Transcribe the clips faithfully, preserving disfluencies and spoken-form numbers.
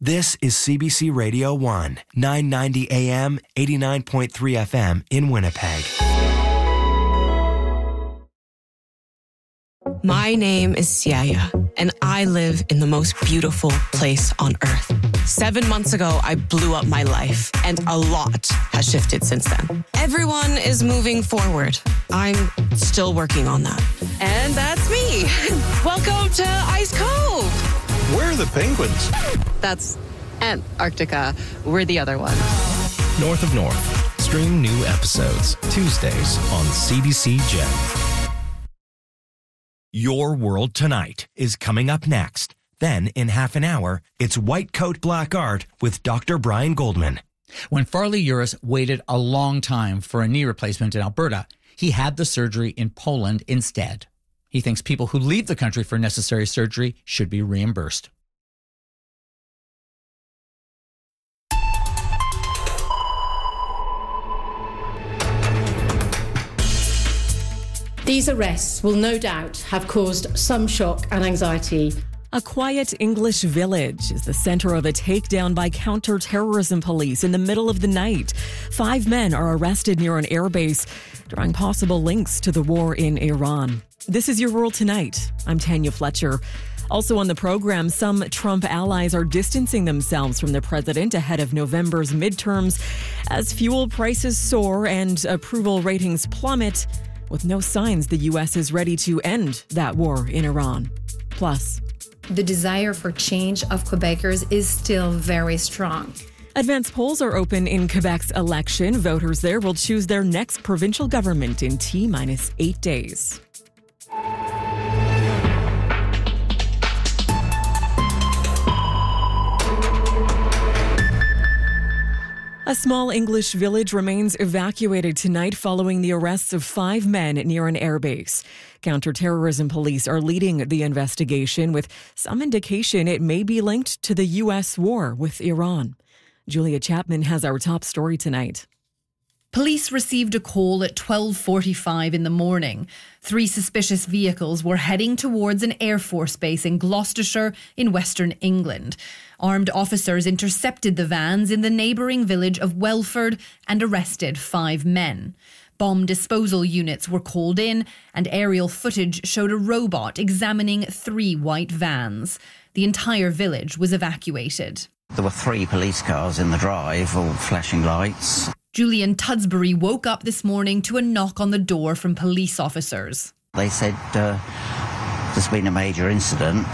This is C B C Radio one, nine ninety A M, eighty-nine point three F M in Winnipeg. My name is Siaya, and I live in the most beautiful place on earth. Seven months ago, I blew up my life, and a lot has shifted since then. Everyone is moving forward. I'm still working on that. And that's me. Welcome to Ice Cove. Where are the penguins? That's Antarctica. We're the other one. North of North. Stream new episodes Tuesdays on C B C Gem. Your World Tonight is coming up next. Then, in half an hour, it's White Coat Black Art with Doctor Brian Goldman. When Farley Uris waited a long time for a knee replacement in Alberta, he had the surgery in Poland instead. He thinks people who leave the country for necessary surgery should be reimbursed. These arrests will no doubt have caused some shock and anxiety. A quiet English village is the center of a takedown by counter-terrorism police in the middle of the night. Five men are arrested near an airbase, drawing possible links to the war in Iran. This is Your World Tonight. I'm Tanya Fletcher. Also on the program, some Trump allies are distancing themselves from the president ahead of November's midterms as fuel prices soar and approval ratings plummet, with no signs the U S is ready to end that war in Iran. Plus, the desire for change of Quebecers is still very strong. Advance polls are open in Quebec's election. Voters there will choose their next provincial government in T-minus eight days. A small English village remains evacuated tonight following the arrests of five men near an airbase. Counterterrorism police are leading the investigation with some indication it may be linked to the U S war with Iran. Julia Chapman has our top story tonight. Police received a call at twelve forty-five in the morning. Three suspicious vehicles were heading towards an Air Force base in Gloucestershire in Western England. Armed officers intercepted the vans in the neighbouring village of Welford and arrested five men. Bomb disposal units were called in, and aerial footage showed a robot examining three white vans. The entire village was evacuated. There were three police cars in the drive, all flashing lights. Julian Tudsbury woke up this morning to a knock on the door from police officers. They said, uh, there's been a major incident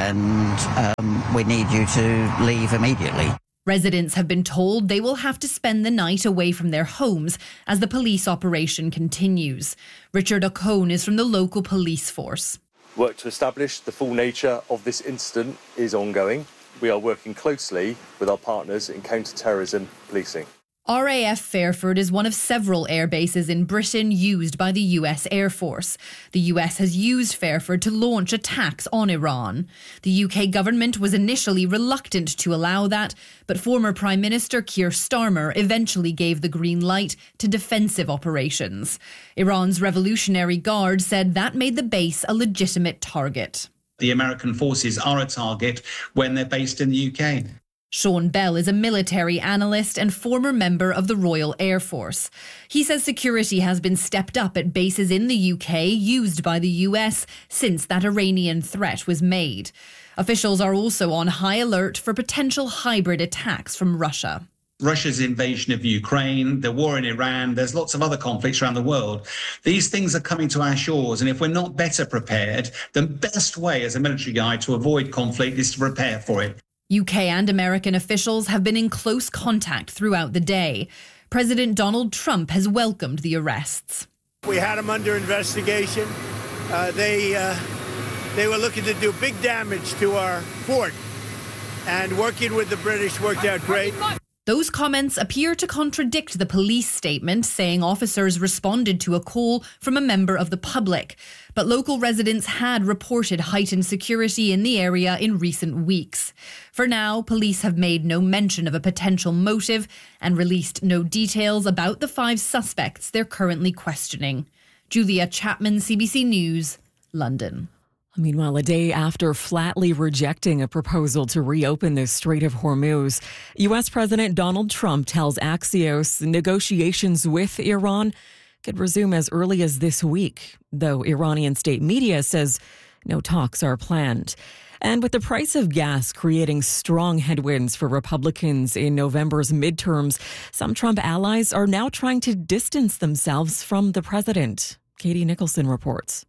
and um, we need you to leave immediately. Residents have been told they will have to spend the night away from their homes as the police operation continues. Richard O'Cone is from the local police force. Work to establish the full nature of this incident is ongoing. We are working closely with our partners in counter-terrorism policing. R A F Fairford is one of several air bases in Britain used by the U S Air Force. The U S has used Fairford to launch attacks on Iran. The U K government was initially reluctant to allow that, but former Prime Minister Keir Starmer eventually gave the green light to defensive operations. Iran's Revolutionary Guard said that made the base a legitimate target. The American forces are a target when they're based in the U K. Sean Bell is a military analyst and former member of the Royal Air Force. He says security has been stepped up at bases in the U K used by the U S since that Iranian threat was made. Officials are also on high alert for potential hybrid attacks from Russia. Russia's invasion of Ukraine, the war in Iran, there's lots of other conflicts around the world. These things are coming to our shores, and if we're not better prepared, the best way as a military guy to avoid conflict is to prepare for it. U K and American officials have been in close contact throughout the day. President Donald Trump has welcomed the arrests. We had them under investigation. Uh, they, uh, they were looking to do big damage to our port, and working with the British worked out great. Those comments appear to contradict the police statement saying officers responded to a call from a member of the public. But local residents had reported heightened security in the area in recent weeks. For now, police have made no mention of a potential motive and released no details about the five suspects they're currently questioning. Julia Chapman, C B C News, London. Meanwhile, a day after flatly rejecting a proposal to reopen the Strait of Hormuz, U S. President Donald Trump tells Axios negotiations with Iran could resume as early as this week, though Iranian state media says no talks are planned. And with the price of gas creating strong headwinds for Republicans in November's midterms, some Trump allies are now trying to distance themselves from the president. Katie Nicholson reports.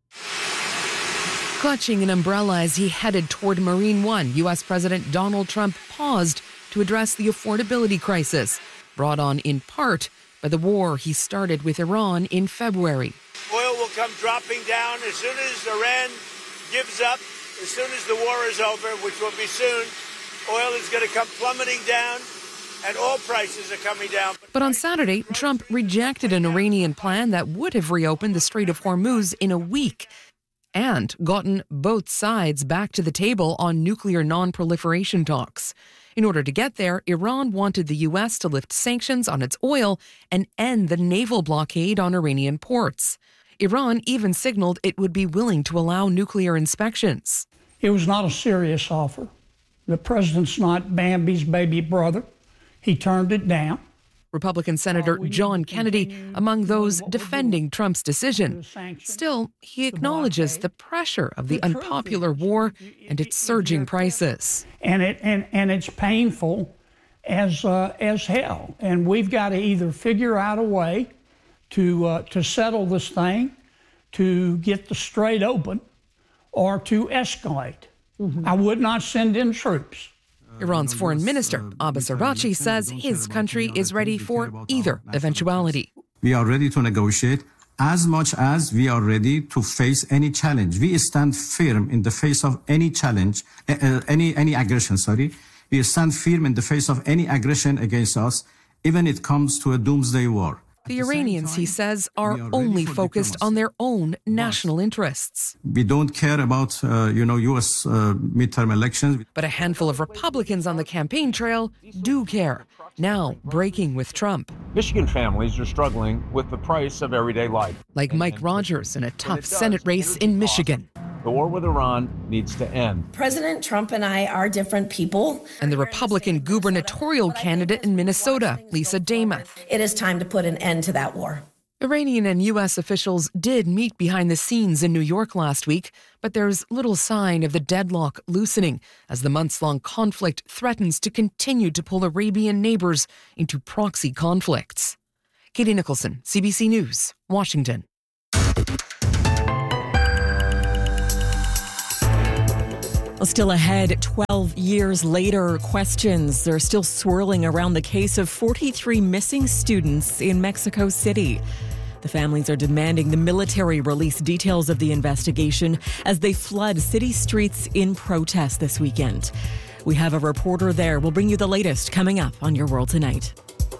Clutching an umbrella as he headed toward Marine One, U S. President Donald Trump paused to address the affordability crisis, brought on in part by the war he started with Iran in February. Oil will come dropping down as soon as Iran gives up, as soon as the war is over, which will be soon. Oil is going to come plummeting down, and all prices are coming down. But on Saturday, Trump rejected an Iranian plan that would have reopened the Strait of Hormuz in a week and gotten both sides back to the table on nuclear non-proliferation talks. In order to get there, Iran wanted the U S to lift sanctions on its oil and end the naval blockade on Iranian ports. Iran even signaled it would be willing to allow nuclear inspections. It was not a serious offer. The president's not Bambi's baby brother. He turned it down. Republican Senator John Kennedy among those defending Trump's decision. Still, he acknowledges the pressure of the unpopular war and its surging prices. And it and, and it's painful as uh, as hell. And we've got to either figure out a way to uh, to settle this thing, to get the strait open, or to escalate. Mm-hmm. I would not send in troops. Iran's foreign minister, Abbas Araghchi, says his country is ready for either eventuality. We are ready to negotiate as much as we are ready to face any challenge. We stand firm in the face of any challenge, uh, any any aggression, sorry. We stand firm in the face of any aggression against us, even if it comes to a doomsday war. The Iranians, he says, are only focused on their own national interests. We don't care about, uh, you know, U S uh, midterm elections. But a handful of Republicans on the campaign trail do care, now breaking with Trump. Michigan families are struggling with the price of everyday life. Like Mike Rogers in a tough Senate race in Michigan. The war with Iran needs to end. President Trump and I are different people. And the Republican gubernatorial candidate in Minnesota, Lisa Demuth. It is time to put an end to that war. Iranian and U S officials did meet behind the scenes in New York last week, but there's little sign of the deadlock loosening as the months-long conflict threatens to continue to pull Arabian neighbors into proxy conflicts. Katie Nicholson, C B C News, Washington. Still ahead, twelve years later, questions are still swirling around the case of forty-three missing students in Mexico City. The families are demanding the military release details of the investigation as they flood city streets in protest this weekend. We have a reporter there. We'll bring you the latest coming up on Your World Tonight.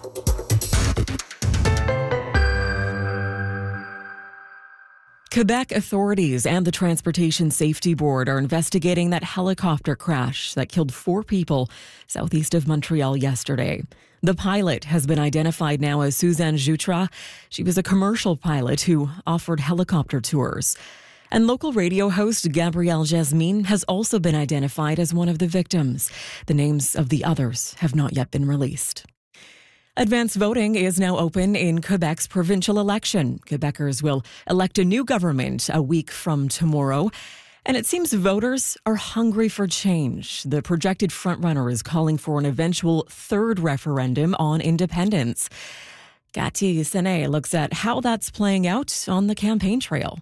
Quebec authorities and the Transportation Safety Board are investigating that helicopter crash that killed four people southeast of Montreal yesterday. The pilot has been identified now as Suzanne Jutra. She was a commercial pilot who offered helicopter tours. And local radio host Gabrielle Jasmine has also been identified as one of the victims. The names of the others have not yet been released. Advance voting is now open in Quebec's provincial election. Quebecers will elect a new government a week from tomorrow. And it seems voters are hungry for change. The projected frontrunner is calling for an eventual third referendum on independence. Cathy Sene looks at how that's playing out on the campaign trail.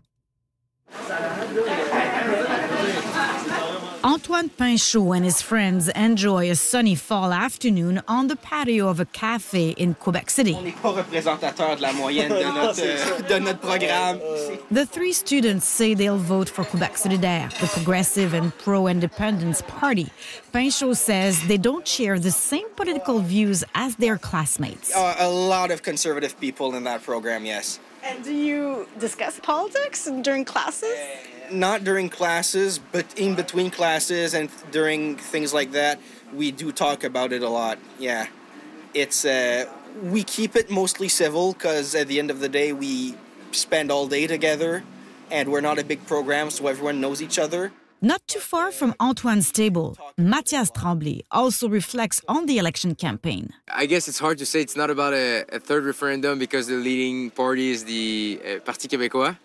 Antoine Pinchot and his friends enjoy a sunny fall afternoon on the patio of a cafe in Quebec City. The three students say they'll vote for Quebec Solidaire, the progressive and pro-independence party. Pinchot says they don't share the same political views as their classmates. Uh, a lot of conservative people in that program, yes. And do you discuss politics during classes? Not during classes, but in between classes and during things like that, we do talk about it a lot. Yeah, it's uh, we keep it mostly civil because at the end of the day, we spend all day together. and we're not a big program, so everyone knows each other. Not too far from Antoine's table, Mathias Tremblay also reflects on the election campaign. I guess it's hard to say it's not about a, a third referendum because the leading party is the uh, Parti Québécois,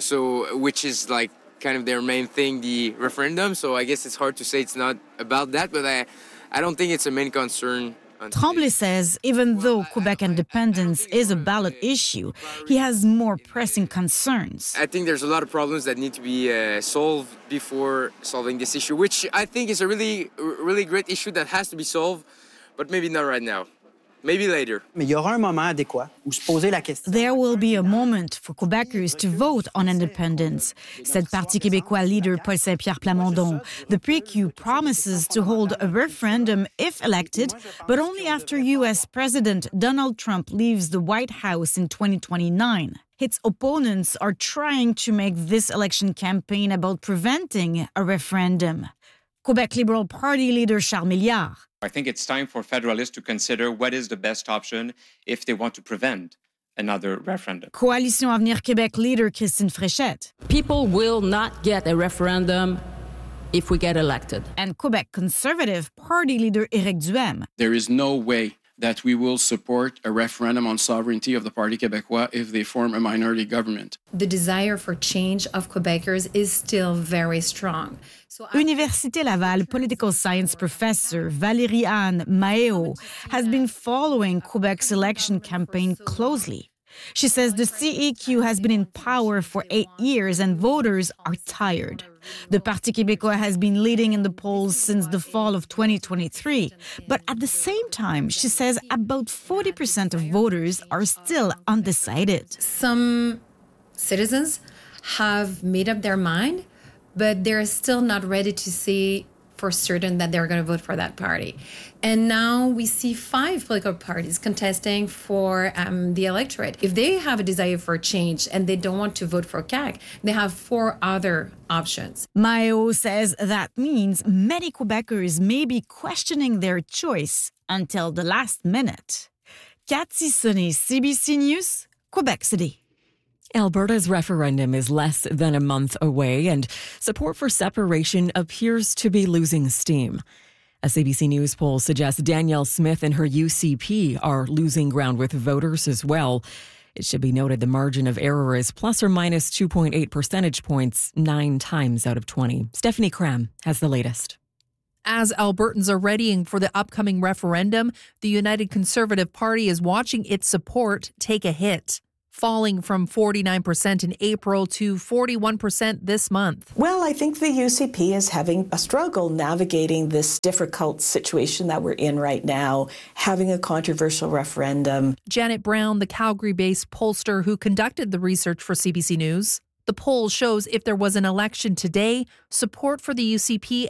so which is like kind of their main thing, the referendum. So I guess it's hard to say it's not about that, but I, I don't think it's a main concern. Tremblay says even though Quebec independence is a ballot issue, he has more pressing concerns. I think there's a lot of problems that need to be uh, solved before solving this issue, which I think is a really, really great issue that has to be solved, but maybe not right now. Maybe later. Mais il y aura un moment adéquat où se poser la question. There will be a moment for Quebecers to vote on independence, said Parti Québécois leader Paul Saint-Pierre Plamondon. The P Q promises to hold a referendum if elected, but only after U S President Donald Trump leaves the White House in twenty twenty-nine. Its opponents are trying to make this election campaign about preventing a referendum. Quebec Liberal Party leader Charles Milliard. I think it's time for Federalists to consider what is the best option if they want to prevent another referendum. Coalition Avenir Québec leader Christine Fréchette. People will not get a referendum if we get elected. And Quebec Conservative Party leader Éric Duhaime. There is no way that we will support a referendum on sovereignty of the Parti Québécois if they form a minority government. The desire for change of Quebecers is still very strong. So Université Laval political science professor Valérie-Anne Maheo has been following Quebec's election campaign closely. She says the C E Q has been in power for eight years and voters are tired. The Parti Québécois has been leading in the polls since the fall of twenty twenty-three. But at the same time, she says about forty percent of voters are still undecided. Some citizens have made up their mind, but they're still not ready to say for certain that they're going to vote for that party. And now we see five political parties contesting for um, the electorate. If they have a desire for change and they don't want to vote for C A Q, they have four other options. Maheo says that means many Quebecers may be questioning their choice until the last minute. Cathy Sonny, C B C News, Quebec City. Alberta's referendum is less than a month away, and support for separation appears to be losing steam. A C B C News poll suggests Danielle Smith and her U C P are losing ground with voters as well. It should be noted the margin of error is plus or minus two point eight percentage points, nine times out of twenty. Stephanie Cram has the latest. As Albertans are readying for the upcoming referendum, the United Conservative Party is watching its support take a hit, falling from forty-nine percent in April to forty-one percent this month. Well, I think the U C P is having a struggle navigating this difficult situation that we're in right now, having a controversial referendum. Janet Brown, the Calgary-based pollster who conducted the research for C B C News. The poll shows if there was an election today, support for the U C P